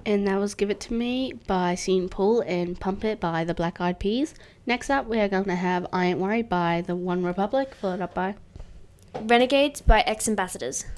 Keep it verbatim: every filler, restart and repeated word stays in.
And that was Give It To Me by Sean Paul and Pump It by the Black Eyed Peas. Next up, we are going to have I Ain't Worried by the One Republic, followed up by Renegades by Ex Ambassadors.